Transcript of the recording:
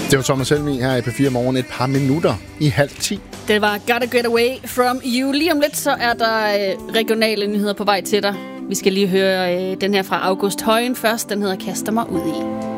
Det var Thomas Helmig her i P4 Morgen, et par minutter i 9:30. Det var Gotta Get Away From You. Lige om lidt, så er der regionale nyheder på vej til dig. Vi skal lige høre den her fra August Højen først. Den hedder Kaster mig ud i.